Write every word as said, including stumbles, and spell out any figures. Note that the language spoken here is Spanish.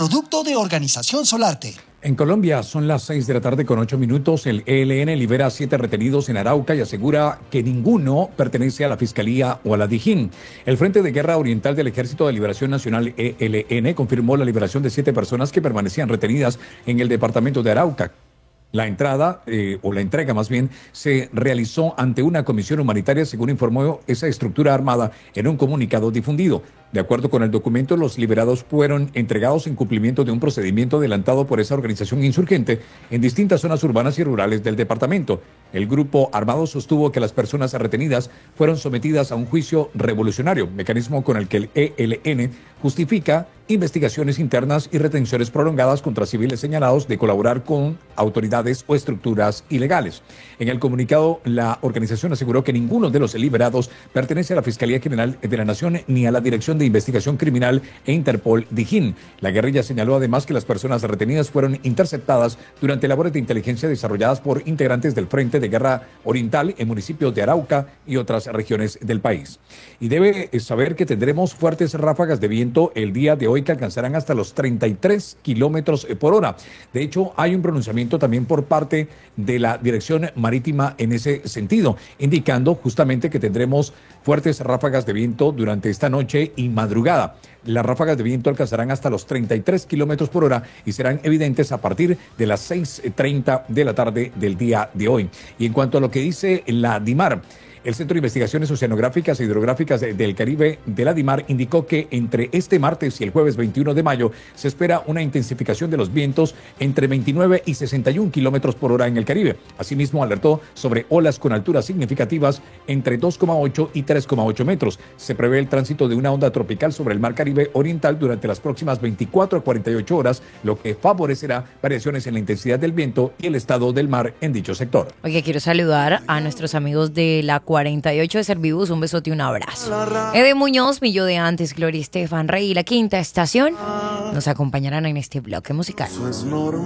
producto de Organización Solarte. En Colombia son las seis de la tarde con ocho minutos. El E L N libera a siete retenidos en Arauca y asegura que ninguno pertenece a la Fiscalía o a la Dijín. El Frente de Guerra Oriental del Ejército de Liberación Nacional E L N confirmó la liberación de siete personas que permanecían retenidas en el departamento de Arauca. La entrada, eh, o la entrega más bien, se realizó ante una comisión humanitaria, según informó esa estructura armada en un comunicado difundido. De acuerdo con el documento, los liberados fueron entregados en cumplimiento de un procedimiento adelantado por esa organización insurgente en distintas zonas urbanas y rurales del departamento. El grupo armado sostuvo que las personas retenidas fueron sometidas a un juicio revolucionario, mecanismo con el que el E L N justifica investigaciones internas y retenciones prolongadas contra civiles señalados de colaborar con autoridades o estructuras ilegales. En el comunicado, la organización aseguró que ninguno de los liberados pertenece a la Fiscalía General de la Nación ni a la Dirección de Investigación Criminal e Interpol Dijín. La guerrilla señaló además que las personas retenidas fueron interceptadas durante labores de inteligencia desarrolladas por integrantes del Frente de Guerra Oriental en municipios de Arauca y otras regiones del país. Y debe saber que tendremos fuertes ráfagas de viento el día de hoy que alcanzarán hasta los treinta y tres kilómetros por hora. De hecho, hay un pronunciamiento también por parte de la Dirección Marítima en ese sentido, indicando justamente que tendremos fuertes ráfagas de viento durante esta noche y madrugada. Las ráfagas de viento alcanzarán hasta los treinta y tres kilómetros por hora y serán evidentes a partir de las seis treinta de la tarde del día de hoy. Y en cuanto a lo que dice la DIMAR, el Centro de Investigaciones Oceanográficas e Hidrográficas del Caribe de la DIMAR indicó que entre este martes y el jueves veintiuno de mayo se espera una intensificación de los vientos entre veintinueve y sesenta y un kilómetros por hora en el Caribe. Asimismo, alertó sobre olas con alturas significativas entre dos coma ocho y tres coma ocho metros. Se prevé el tránsito de una onda tropical sobre el Mar Caribe Oriental durante las próximas veinticuatro a cuarenta y ocho horas, lo que favorecerá variaciones en la intensidad del viento y el estado del mar en dicho sector. Oye, quiero saludar a nuestros amigos de la cuarenta y ocho de Servibus, un besote y un abrazo. Ede Muñoz, Millo de Antes, Gloria Estefan Rey y la Quinta Estación nos acompañarán en este bloque musical.